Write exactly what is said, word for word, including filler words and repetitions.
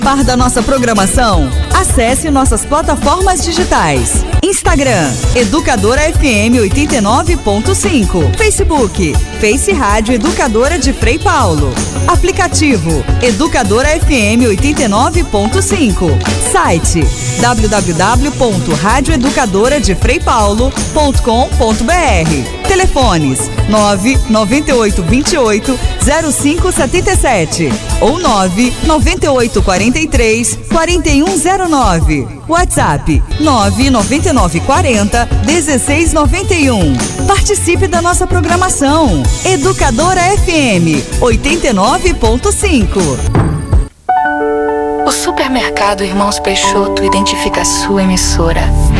Par da nossa programação, acesse nossas plataformas digitais. Instagram, Educadora F M oitenta e nove ponto cinco. Facebook, Face Rádio Educadora de Frei Paulo. Aplicativo, Educadora F M oitenta e nove ponto cinco. Site, w w w ponto rádio educadora de frei paulo ponto com ponto b r. Telefones nove nove oito dois oito zero cinco sete sete ou nove nove oito quatro três quatro um zero nove. WhatsApp nove nove nove quatro zero um seis nove um. Participe da nossa programação. Educadora F M oitenta e nove ponto cinco. O Supermercado Irmãos Peixoto identifica a sua emissora